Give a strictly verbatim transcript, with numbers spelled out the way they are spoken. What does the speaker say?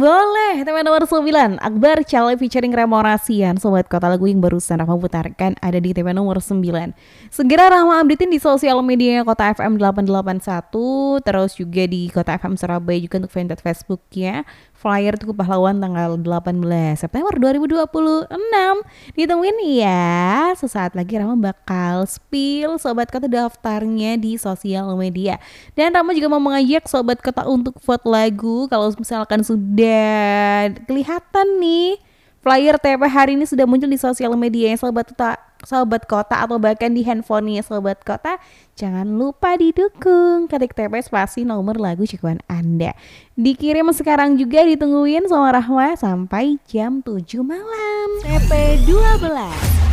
boleh. Tema nomor sembilan, Akbar Chale featuring Remo Rasian. Sobat Kota, lagu yang barusan Rahma putarkan ada di tema nomor sembilan. Segera Rahma updatein di sosial medianya Kota F M delapan delapan satu, terus juga di Kota F M Surabaya juga untuk fanpage Facebooknya. Flyer Tugu Pahlawan tanggal delapan belas September dua ribu dua puluh enam. Ditungguin ya. Sesaat lagi Rahma bakal spill Sobat Kota daftarnya di sosial media. Dan Rahma juga mau mengajak Sobat Kota untuk vote lagu. Kalau misalkan sudah kelihatan nih flyer T P hari ini sudah muncul di sosial media yang Sobat Kota, Sobat Kota atau bahkan di handphonenya Sobat Kota, jangan lupa didukung. Ketik T P spasi nomor lagu cekuan Anda. Dikirim sekarang juga, ditungguin sama Rahma sampai jam tujuh malam. T P dua belas